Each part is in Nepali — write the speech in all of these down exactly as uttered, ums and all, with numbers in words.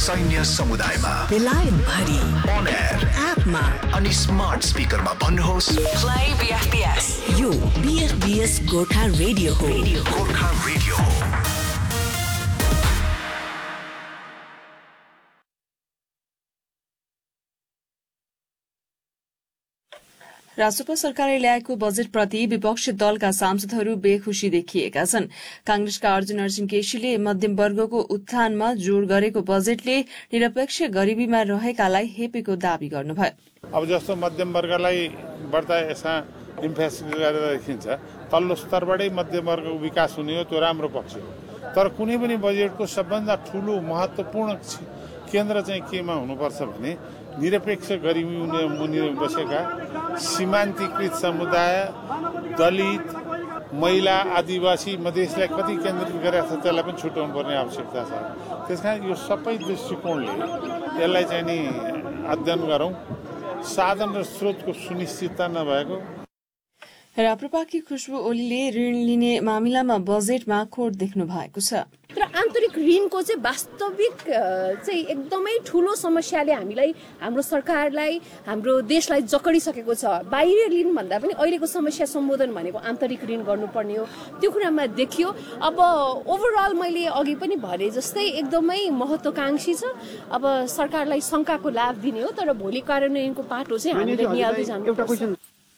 सैन्य समुदायमा बेलायत भरि on air एपमा अनि स्मार्ट स्पिकरमा भन्नुहोस् प्ले बीएफबीएस। यो बीएफबीएस गोर्खा रेडियो हो। गोर्खा रेडियो हो। राजसभा सरकारले ल्याएको बजेटप्रति विपक्षी दलका सांसदहरू बेखुशी देखिएका छन्। कांग्रेसका अर्जुन अर्जुन केसीले मध्यम वर्गको उत्थानमा जोड़ गरेको बजेटले निरपेक्ष गरिबीमा रहेकालाई हेपेको दावी गर्नुभयो। अब जस्तो मध्यम वर्गलाई बढ्ता यसमा इम्फेसिस गरेर देखिन्छ, तल्लो स्तरबाटै मध्यम वर्गको विकास हुने हो, त्यो राम्रो पक्ष हो। तर कुनै पनि बजेटको सबभन्दा ठूलो महत्त्वपूर्ण केन्द्र चाहिँ केमा हुनुपर्छ भने निरपेक्ष गरिबी मुनि बसेका सीमान्तकृत समुदाय, दलित, महिला, आदिवासी, मधेसलाई कति केन्द्रित गरेका छ त्यसलाई पनि छुट्याउनु पर्ने आवश्यकता छ। त्यसकारण यो सबै दृष्टिकोणले यसलाई चाहिँ नि अध्ययन गरौँ। साधन र स्रोतको सुनिश्चितता नभएको। राप्रपाकी खुशबु ओलीले ऋण लिने मामिलामा बजेटमा खोट देख्नु भएको छ। तर आन्तरिक ऋणको चाहिँ वास्तविक चाहिँ एकदमै ठूलो समस्याले हामीलाई, हाम्रो सरकारलाई, हाम्रो देशलाई जकडिसकेको छ। बाहिर ऋण भन्दा पनि अहिलेको समस्या सम्बोधन भनेको आन्तरिक ऋण गर्नुपर्ने हो, त्यो कुरामा देखियो। अब ओभरअल मैले अघि पनि भने जस्तै एकदमै महत्त्वकांक्षी छ। अब सरकारलाई शंकाको लाभ दिने हो, तर भोलि कार्यान्वयनको पाटो चाहिँ हामीले निहाल्दै जानुपर्छ।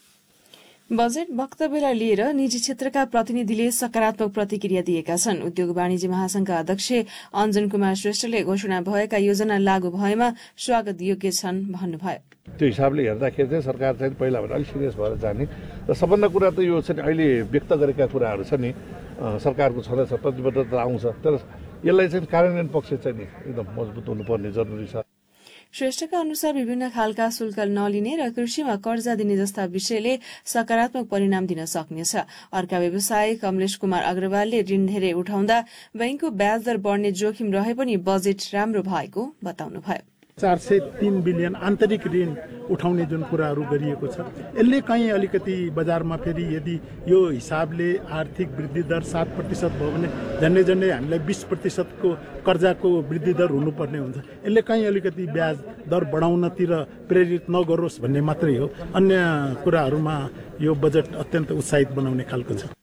बजेट वक्तव्यलाई लिएर निजी क्षेत्रका प्रतिनिधिले सकारात्मक प्रतिक्रिया दिएका छन्। उद्योग वाणिज्य महासंघका अध्यक्ष अञ्जन कुमार श्रेष्ठले घोषणा भएका योजना लागू भएमा स्वागत योग्य छन् भन्नुभयो। त्यो हिसाबले हेर्दाखेरि चाहिँ सरकार चाहिँ पहिला भन्दा अलिक सिरियस भएर जाने र सबभन्दा कुरा त यो चाहिँ अहिले व्यक्त गरेका कुराहरू छ नि, सरकारको छँदैछ, प्रतिबद्धता आउँछ, तर यसलाई चाहिँ कार्यान्वयन पक्ष चाहिँ नि एकदम मजबुत हुनुपर्ने जरुरी छ। श्रेष्ठका अनुसार विभिन्न खालका शुल्क नलिने र कृषिमा कर्जा दिने जस्ता विषयले सकारात्मक परिणाम दिन सक्नेछ। अर्का व्यवसायी कमलेश कुमार अग्रवालले ऋण धेरै उठाउँदा बैंकको ब्याज दर बढ्ने जोखिम रहे पनि बजेट राम्रो भएको बताउनुभयो। चार सय तीन बिलियन आन्तरिक ऋण उठाउने जुन कुराहरू गरिएको छ, यसले कहीँ अलिकति बजारमा फेरि यदि यो हिसाबले आर्थिक वृद्धि दर सात प्रतिशत भयो भने झन्डै झन्डै हामीलाई बिस प्रतिशतको कर्जाको वृद्धि दर हुनुपर्ने हुन्छ। यसले कहीँ अलिकति ब्याज दर बढाउनतिर प्रेरित नगरोस् भन्ने मात्रै हो। अन्य कुराहरूमा यो बजेट अत्यन्त उत्साहित बनाउने खालको छ।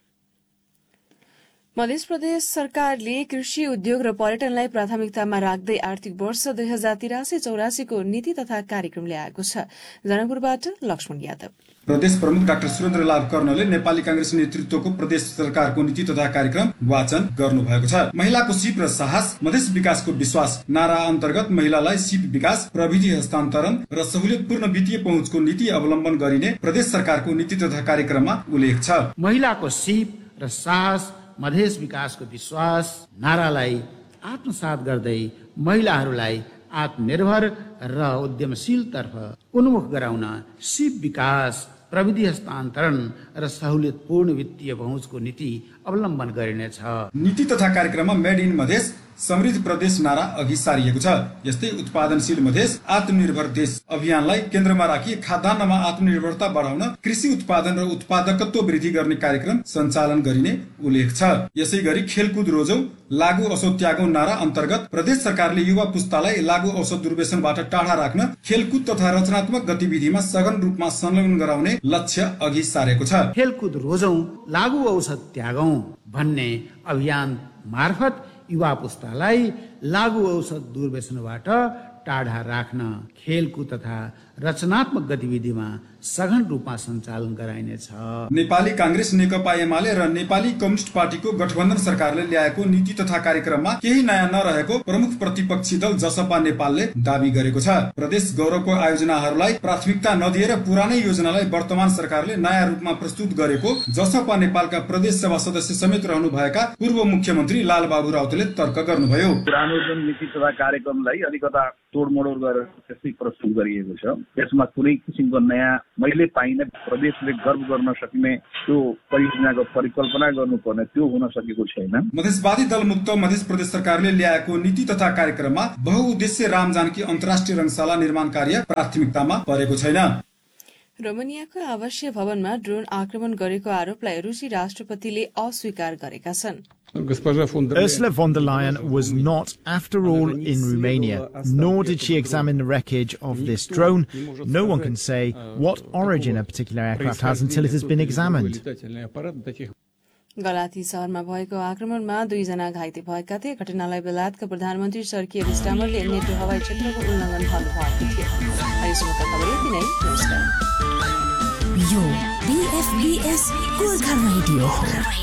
मध्य प्रदेश सरकारले कृषि, उद्योग र पर्यटनलाई प्राथमिकतामा राख्दै आर्थिक वर्ष दुई हजार तिरासी चौरासीको नीति तथा कार्यक्रम ल्याएको छ। जनकपुरबाट लक्ष्मण यादव। प्रदेश प्रमुख डाक्टर सुरेन्द्र लाल कर्णले नेपाली कांग्रेस नेतृत्वको प्रदेश सरकारको नीति तथा कार्यक्रम वाचन गर्नुभएको छ। महिलाको सिप र साहस, मधेस विकासको विश्वास नारा अन्तर्गत महिलालाई सिप विकास, प्रविधि हस्तान्तरण र सहुलियतपूर्ण वित्तीय पहुँचको नीति अवलम्बन गरिने प्रदेश सरकारको नीति तथा कार्यक्रममा उल्लेख छ। महिलाको सिप र साहस, मधेस विकासको विश्वास नारालाई आत्मसात गर्दै महिलाहरूलाई आत्मनिर्भर र उद्यमशीलतर्फ उन्मुख गराउन सिप विकास, प्रविधि हस्तान्तरण र सहुलियतपूर्ण वित्तीय पहुँचको नीति अवलम्बन गरिनेछ। नीति तथा कार्यक्रममा मेड इन मधेस, समृद्ध प्रदेश नारा अघि सारिएको छ। यस्तै उत्पादनशील मधेस, आत्मनिर्भर देश अभियानलाई केन्द्रमा राखी खाद्यान्नमा आत्मनिर्भरता बढाउन कृषि उत्पादन र उत्पादकत्व वृद्धि गर्ने कार्यक्रम सञ्चालन गरिने उल्लेख छ। यसै गरी खेलकुद रोजौ, लागु औषध त्यागौं नारा अन्तर्गत प्रदेश सरकारले युवा पुस्तालाई लागु औषध दुर्व्यसनबाट टाढा राख्न खेलकुद तथा रचनात्मक गतिविधिमा सघन रूपमा संलग्न गराउने लक्ष्य अघि सारेको छ। खेलकुद रोजौ, लागु औषध त्यागौं भन्ने अभियान मार्फत युवा पुस्तालाई लागु औषध दुर्व्यसनबाट टाढा राख्न खेलकुद तथा रचनात्मक गतिविधिमा सघन रूपमा सञ्चालन गराइनेछ। नेपाली कांग्रेस, नेकपा एमाले र नेपाली कम्युनिस्ट पार्टीको गठबन्धन सरकारले ल्याएको नीति तथा कार्यक्रममा केही नयाँ नरहेको प्रमुख प्रतिपक्षी दल जसपा नेपालले दावी गरेको छ। प्रदेश गौरवको आयोजनाहरूलाई प्राथमिकता नदिएर पुरानै योजनालाई वर्तमान सरकारले नयाँ रूपमा प्रस्तुत गरेको जसपा नेपालका प्रदेश सभा सदस्य समेत रहनुभएका पूर्व मुख्यमन्त्री लालबाबु राउतले तर्क गर्नुभयो। पुरानो जुन नीति तथा कार्यक्रमलाई अलिकता तोडमोड गरेर त्यसै प्रस्तुत गरिएको छ। यसमा कुनै किसिमको नयाँ मैले पाइने, प्रदेशले गर्व गर्न सकिने त्यो परियोजनाको परिकल्पना गर्नुपर्ने त्यो हुन सकेको छैन। मधेसवादी दलमुक्त मध्य प्रदेश सरकारले ल्याएको नीति तथा कार्यक्रममा बहुउद्देश्य राम जानकी अन्तर्राष्ट्रिय रङ्गशाला निर्माण कार्य प्राथमिकतामा परेको छैन। रोमानियाको आवासीय भवनमा ड्रोन आक्रमण गरेको आरोपलाई रुसी राष्ट्रपतिले अस्वीकार गरेका छन्। Ursula von der Leyen was not, after all, in Romania, nor did she examine the wreckage of this drone. No one can say what origin a particular aircraft has until it has been examined. Galati शहरमा भएको आक्रमणमा दुईजना घाइते भएका थिए। घटनालाई बेलायतका प्रधानमन्त्री सर्कियर स्टामरले नेटो हवाई क्षेत्रको उल्लङ्घन भन्नुभएको थियो। अहिलेसम्मका खबर यति नै। नमस्कार। यो बीएफबीएस गोर्खा रेडियो हो।